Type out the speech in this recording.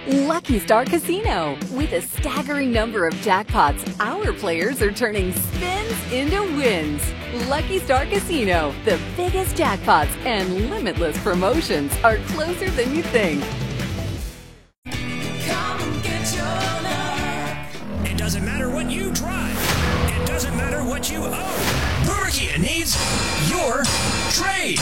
Lucky Star Casino. With a staggering number of jackpots, our players are turning spins into wins. Lucky Star Casino, the biggest jackpots and limitless promotions are closer than you think. Come and get your luck. It doesn't matter what you drive. It doesn't matter what you own. Boomer Kia needs your trade.